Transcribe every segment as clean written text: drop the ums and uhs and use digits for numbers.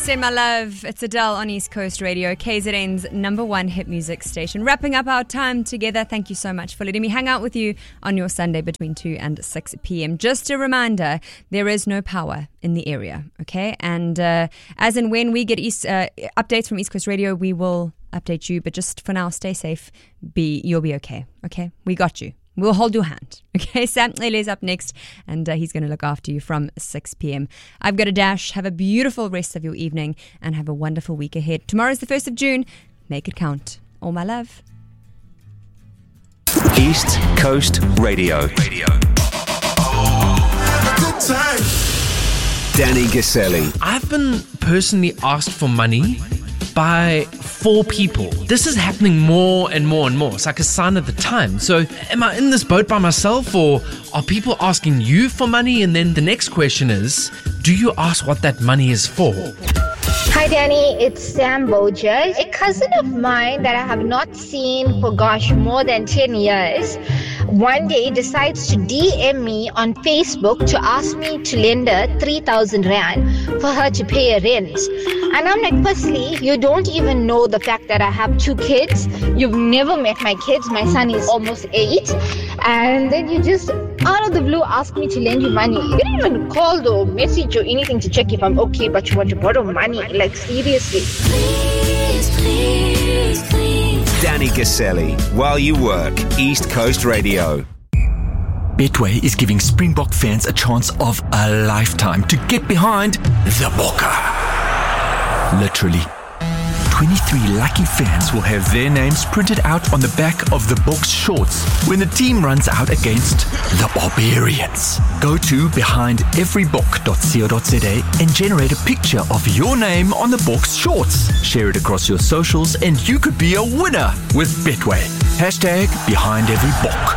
Send My Love. It's Adele on East Coast Radio, KZN's #1 hit music station. Wrapping up our time together. Thank you so much for letting me hang out with you on your Sunday between 2 and 6 p.m. Just a reminder, there is no power in the area, okay? And as and when we get updates from East Coast Radio, we will update you. But just for now, stay safe. You'll be okay, okay? We got you. We'll hold your hand. Okay, Sam Ele's up next, and he's going to look after you from 6 p.m. I've got a dash. Have a beautiful rest of your evening, and have a wonderful week ahead. Tomorrow's the 1st of June. Make it count. All my love. East Coast Radio. Good time. Danny Gaselli. I've been personally asked for money by 4 people. This is happening more and more and more. It's like a sign of the time. So am I in this boat by myself, or are people asking you for money? And then the next question is, do you ask what that money is for? Hi Danny, it's Sam Boja. A cousin of mine that I have not seen for more than 10 years one day decides to DM me on Facebook to ask me to lend her 3,000 Rand for her to pay her rent. And I'm like, firstly, you don't even know the fact that I have 2 kids. You've never met my kids. My son is almost 8. And then you just, out of the blue, ask me to lend you money. You didn't even call or message or anything to check if I'm okay, but you want to borrow money. Like, seriously. Please. Danny Gaselli, while you work, East Coast Radio. Betway is giving Springbok fans a chance of a lifetime to get behind the Bokke. Literally. 23 lucky fans will have their names printed out on the back of the Boks shorts when the team runs out against the Barbarians. Go to behindeverybok.co.za and generate a picture of your name on the Boks shorts. Share it across your socials and you could be a winner with Betway. #BehindEveryBok.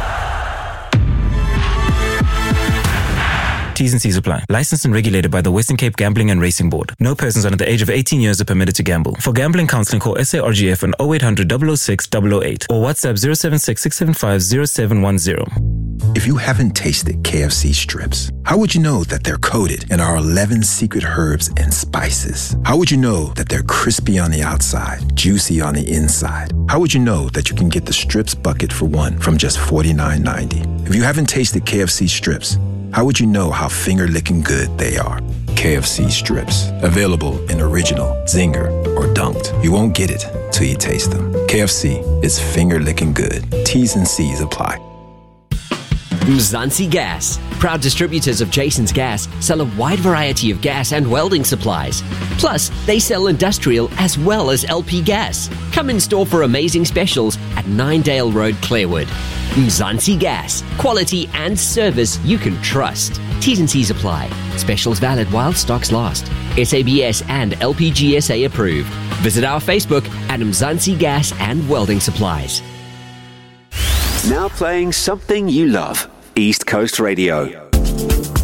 T's and C's apply. Licensed and regulated by the Western Cape Gambling and Racing Board. No persons under the age of 18 years are permitted to gamble. For gambling counseling, call SARGF on 0800 006 008 or WhatsApp 076 675 0710. If you haven't tasted KFC strips, how would you know that they're coated in our 11 secret herbs and spices? How would you know that they're crispy on the outside, juicy on the inside? How would you know that you can get the strips bucket for one from just $49.90? If you haven't tasted KFC strips, how would you know how finger-licking good they are? KFC strips. Available in original, zinger, or dunked. You won't get it till you taste them. KFC is finger-licking good. T's and C's apply. Mzansi Gas, proud distributors of Jason's Gas, sell a wide variety of gas and welding supplies. Plus, they sell industrial as well as LP gas. Come in store for amazing specials at 9 Dale Road, Clarewood. Mzansi Gas, quality and service you can trust. T's and C's apply. Specials valid while stocks last. SABS and LPGSA approved. Visit our Facebook at Mzansi Gas and Welding Supplies. Now playing something you love. East Coast Radio.